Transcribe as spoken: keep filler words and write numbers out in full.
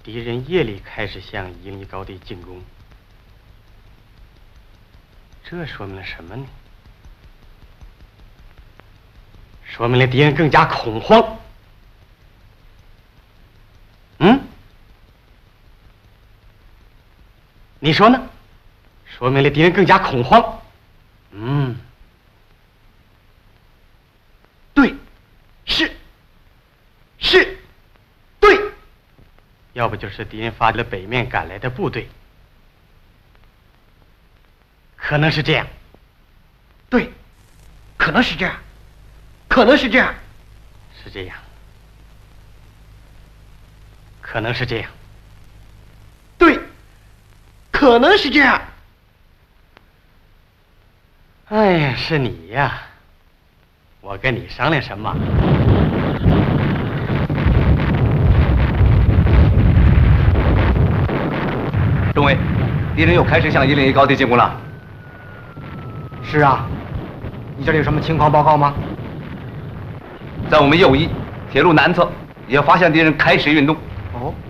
敌人夜里开始向伊犁高地进攻，这说明了什么呢？说明了敌人更加恐慌。嗯？你说呢？说明了敌人更加恐慌。嗯，对，是，是，对。要不就是敌人发了北面赶来的部队，可能是这样。 对，可能是这样，可能是这样， 是这样，可能是这样。 对，可能是这样。 哎呀，是你呀！我跟你商量什么？ 中尉，敌人又开始向一零一高地进攻了。 是啊，你这里有什么情况报告吗？ 在我们右翼铁路南侧，也发现敌人开始运动。 哦。